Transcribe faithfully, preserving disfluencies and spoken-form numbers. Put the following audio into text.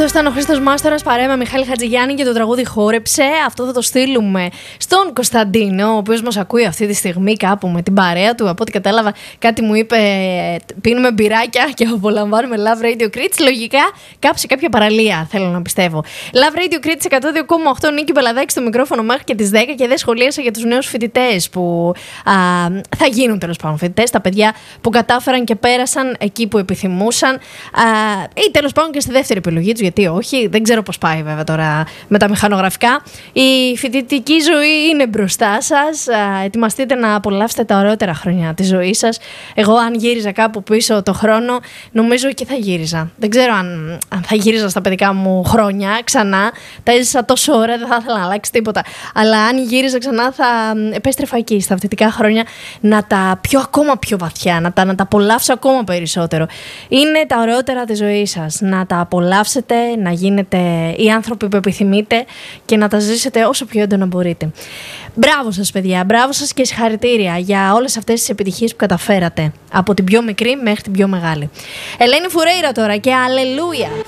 Αυτό ήταν ο Χρήστος Μάστορας παρέα με Μιχάλη Χατζηγιάννη και το τραγούδι Χόρεψε. Αυτό θα το στείλουμε στον Κωνσταντίνο, ο οποίος μας ακούει αυτή τη στιγμή κάπου με την παρέα του. Από ό,τι κατάλαβα, κάτι μου είπε: πίνουμε μπυράκια και απολαμβάνουμε Love Radio Crits. Λογικά κάπου σε κάποια παραλία, θέλω να πιστεύω. Love Radio Crits εκατό δύο κόμμα οκτώ, Νίκη Πελαδάκη στο μικρόφωνο μέχρι και τις δέκα. Και δεν σχολίασα για τους νέους φοιτητές που α, θα γίνουν τέλος πάντων φοιτητές, τα παιδιά που κατάφεραν και πέρασαν εκεί που επιθυμούσαν, α, ή τέλος πάντων και στη δεύτερη επιλογή τους, γιατί όχι. Δεν ξέρω πώς πάει βέβαια τώρα με τα μηχανογραφικά. Η φοιτητική ζωή είναι μπροστά σας. Α, ετοιμαστείτε να απολαύσετε τα ωραιότερα χρόνια της ζωής σας. Εγώ, αν γύριζα κάπου πίσω το χρόνο, νομίζω και θα γύριζα. Δεν ξέρω αν, αν θα γύριζα στα παιδικά μου χρόνια ξανά. Τα έζησα τόσο ώρα, δεν θα ήθελα να αλλάξει τίποτα. Αλλά αν γύριζα ξανά, θα επέστρεφα εκεί, στα φοιτητικά χρόνια, να τα πιω ακόμα πιο βαθιά, να τα, να τα απολαύσω ακόμα περισσότερο. Είναι τα ωραιότερα της ζωής σας. Να τα απολαύσετε, να γίνετε οι άνθρωποι που επιθυμείτε και να τα ζήσετε όσο πιο έντονα μπορείτε. Μπράβο σας, παιδιά, μπράβο σας και συγχαρητήρια για όλες αυτές τις επιτυχίες που καταφέρατε. Από την πιο μικρή μέχρι την πιο μεγάλη. Ελένη Φουρέιρα τώρα και αλληλούια.